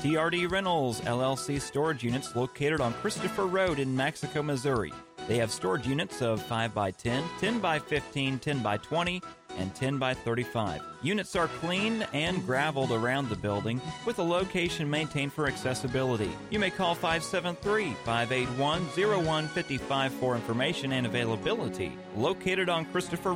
TRD Rentals, LLC storage units located on Christopher Road in Mexico, Missouri. They have storage units of 5x10, 10x15, 10x20, and 10x35. Units are cleaned and graveled around the building with a location maintained for accessibility. You may call 573-581-0155 for information and availability. Located on Christopher